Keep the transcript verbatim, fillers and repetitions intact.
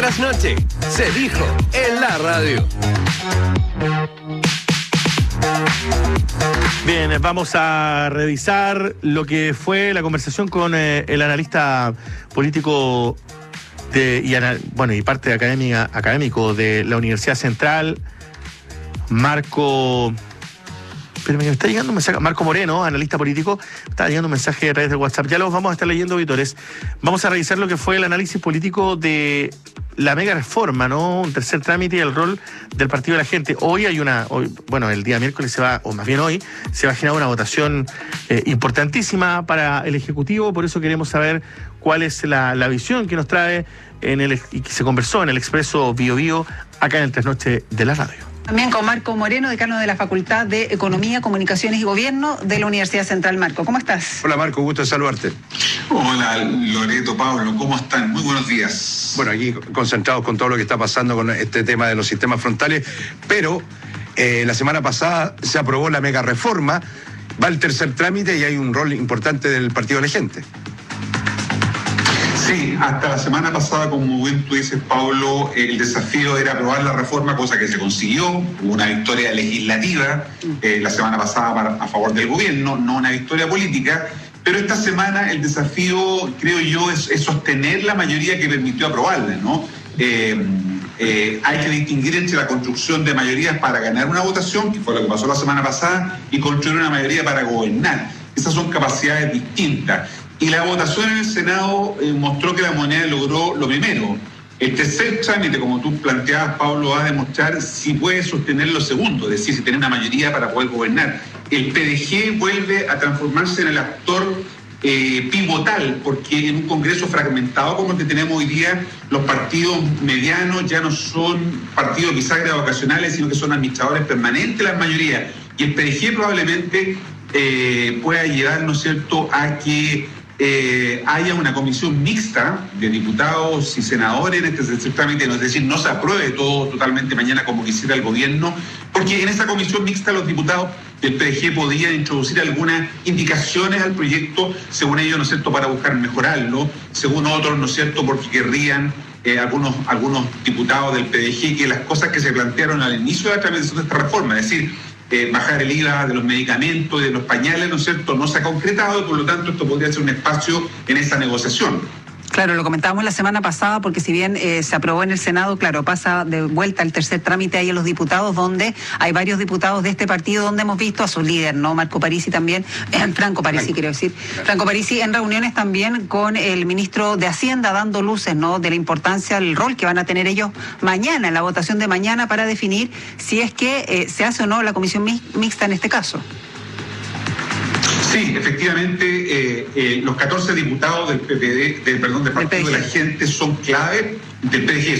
Las noches se dijo en la radio. Bien, vamos a revisar lo que fue la conversación con eh, el analista político de, y, bueno, y parte académica, académico de la Universidad Central, Marco... Espérame, me está llegando un mensaje. Marco Moreno, analista político, está llegando un mensaje a través de WhatsApp. Ya los vamos a estar leyendo, auditores. Vamos a revisar lo que fue el análisis político de la mega reforma, ¿no? Un tercer trámite y el rol del Partido de la Gente. Hoy hay una, hoy, bueno, el día miércoles se va, o más bien hoy, se va a generar una votación eh, importantísima para el Ejecutivo. Por eso queremos saber cuál es la, la visión que nos trae en el, y que se conversó en el Expreso Bio Bio, acá en el Trasnoche de la radio. También con Marco Moreno, decano de la Facultad de Economía, Comunicaciones y Gobierno de la Universidad Central. Marco, ¿cómo estás? Hola Marco, gusto de saludarte. Hola Loreto, Pablo, ¿cómo están? Muy buenos días. Bueno, aquí concentrados con todo lo que está pasando con este tema de los sistemas frontales, pero eh, la semana pasada se aprobó la mega reforma, va el tercer trámite y hay un rol importante del Partido de la Gente. Sí, hasta la semana pasada, como bien tú dices, Pablo, el desafío era aprobar la reforma, cosa que se consiguió. Hubo una victoria legislativa eh, la semana pasada para, a favor del gobierno, no una victoria política. Pero esta semana el desafío, creo yo, es, es sostener la mayoría que permitió aprobarla, ¿no? Eh, eh, hay que distinguir entre la construcción de mayorías para ganar una votación, que fue lo que pasó la semana pasada, y construir una mayoría para gobernar. Esas son capacidades distintas. Y la votación en el Senado eh, mostró que la moneda logró lo primero. El tercer trámite, como tú planteabas, Pablo, va a demostrar si puede sostener lo segundo, es decir, si tiene una mayoría para poder gobernar. El P D G vuelve a transformarse en el actor eh, pivotal, porque en un Congreso fragmentado como el que tenemos hoy día, los partidos medianos ya no son partidos bisagra ocasionales, sino que son administradores permanentes de las mayorías. Y el P D G probablemente eh, pueda llevar, ¿no es cierto?, a que Eh, haya una comisión mixta de diputados y senadores en este tercer trámite, es decir, no se apruebe todo totalmente mañana como quisiera el gobierno, porque en esa comisión mixta los diputados del P D G podían introducir algunas indicaciones al proyecto, según ellos, ¿no es cierto?, para buscar mejorarlo, según otros, ¿no es cierto?, porque querrían eh, algunos, algunos diputados del P D G que las cosas que se plantearon al inicio de la tramitación de esta reforma, es decir, Eh, bajar el I V A de los medicamentos y de los pañales, ¿no es cierto?, no se ha concretado y por lo tanto esto podría ser un espacio en esa negociación. Claro, lo comentábamos la semana pasada porque si bien eh, se aprobó en el Senado, claro, pasa de vuelta el tercer trámite ahí en los diputados, donde hay varios diputados de este partido donde hemos visto a su líder, ¿no? Marco Parisi también, eh, Franco Parisi quiero decir, Franco Parisi en reuniones también con el ministro de Hacienda dando luces, ¿no?, de la importancia, el rol que van a tener ellos mañana, en la votación de mañana para definir si es que eh, se hace o no la comisión mixta en este caso. Sí, efectivamente, eh, eh, los catorce diputados del P P D, del, perdón, del Partido de la Gente son clave del P D G.